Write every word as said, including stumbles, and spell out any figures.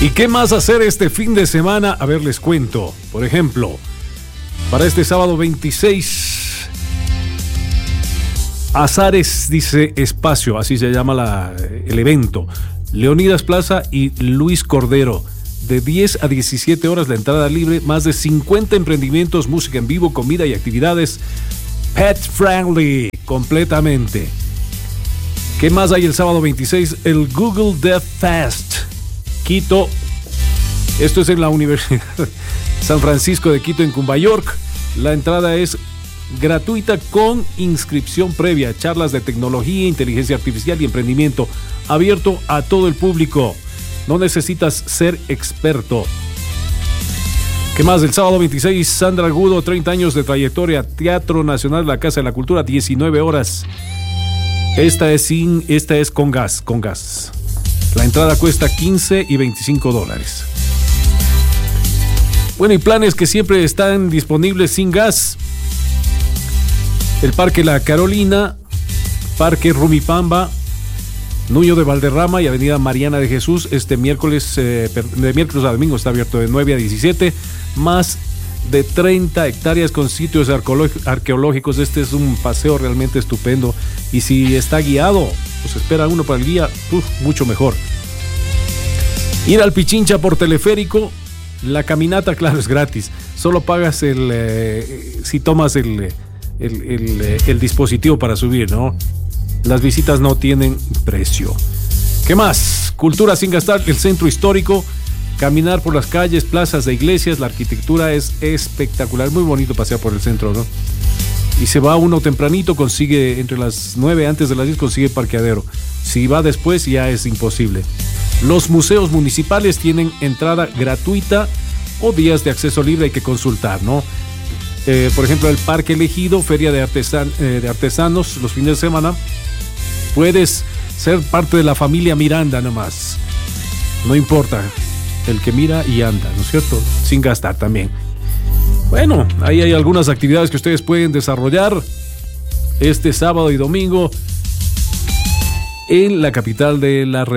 ¿Y qué más hacer este fin de semana? A ver, les cuento. Por ejemplo, para este sábado veintiséis, Azares dice Espacio, así se llama la, el evento. Leonidas Plaza y Luis Cordero. De diez a diecisiete horas la entrada libre, más de cincuenta emprendimientos, música en vivo, comida y actividades pet friendly completamente. ¿Qué más hay el sábado veintiséis? El Google Dev Fest Quito. Esto es en la Universidad San Francisco de Quito, en Cumbayork. La entrada es gratuita con inscripción previa. Charlas de tecnología, inteligencia artificial y emprendimiento, abierto a todo el público. No necesitas ser experto. ¿Qué más? El sábado veintiséis, Sandra Agudo, treinta años de trayectoria, Teatro Nacional, la Casa de la Cultura, diecinueve horas. Esta es sin, esta es con gas, con gas. La entrada cuesta quince y veinticinco dólares. Bueno, y planes que siempre están disponibles sin gas. El Parque La Carolina, Parque Rumipamba, Nuño de Valderrama y Avenida Mariana de Jesús. Este miércoles, eh, de miércoles a domingo está abierto de nueve a diecisiete. Más de treinta hectáreas con sitios arqueológicos. Este es un paseo realmente estupendo. Y si está guiado, pues espera uno para el guía, uf, mucho mejor. Ir al Pichincha por teleférico. La caminata, claro, es gratis. Solo pagas el eh, si tomas el, el, el, el dispositivo para subir, ¿no? Las visitas no tienen precio. ¿Qué más? Cultura sin gastar, el centro histórico. Caminar por las calles, plazas de iglesias. La arquitectura es espectacular. Muy bonito pasear por el centro, ¿no? Y se va uno tempranito, consigue entre las nueve, antes de las diez, consigue parqueadero. Si va después, ya es imposible. Los museos municipales tienen entrada gratuita o días de acceso libre, hay que consultar, ¿no? Eh, por ejemplo, el Parque Elegido, Feria de, artesan, eh, de Artesanos, los fines de semana. Puedes ser parte de la familia Miranda nomás. No importa, el que mira y anda, ¿no es cierto? Sin gastar también. Bueno, ahí hay algunas actividades que ustedes pueden desarrollar este sábado y domingo en la capital de la